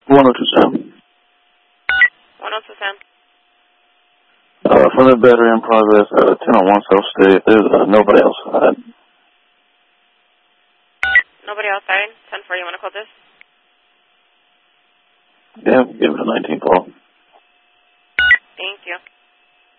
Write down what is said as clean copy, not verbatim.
102 Sam. 102 Sam. From the battery in progress, 10 on 1 South State. There's nobody outside. Nobody outside? 10-4, you want to call this? Yeah, give it a 19 call.